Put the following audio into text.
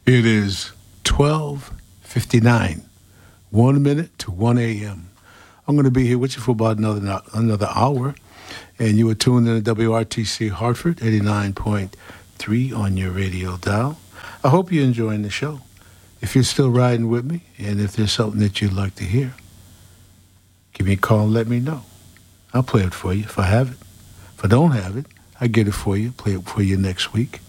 It is 12:59, 1 minute to 1 a.m. I'm going to be here with you for about another hour, and you are tuned in to WRTC Hartford, 89.3 on your radio dial. I hope you're enjoying the show. If you're still riding with me, and if there's something that you'd like to hear, give me a call and let me know. I'll play it for you if I have it. If I don't have it, I get it for you, play it for you next week.